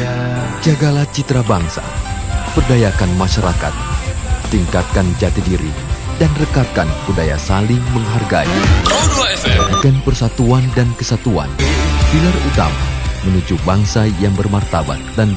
Jagalah citra bangsa, berdayakan masyarakat, tingkatkan jati diri, dan rekatkan budaya saling menghargai. Pro 2 FM. Jadikan persatuan dan kesatuan pilar utama menuju bangsa yang bermartabat dan